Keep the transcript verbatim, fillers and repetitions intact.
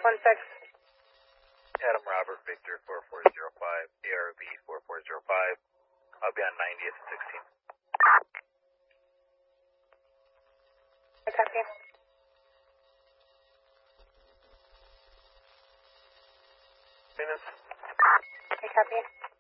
one six. Adam Robert Victor four four zero five, A R B four four zero five. I'll be on ninetieth and sixteen. I copy. Minutes. I copy.